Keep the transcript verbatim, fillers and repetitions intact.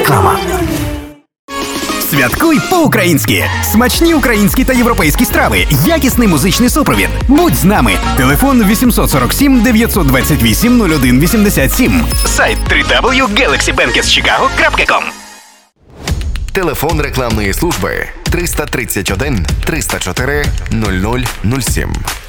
Реклама. Святкуй по-українськи! Смачні українські та європейські страви, якісний музичний супровід. Будь з нами! Телефон вісімсот сорок сім дев'ятсот двадцять вісім нуль один вісімдесят сім. Сайт дабл ю дабл ю дабл ю крапка гелаксі бенкес чикаго крапка ком. Телефон рекламної служби триста тридцять один триста чотири нуль нуль нуль сім.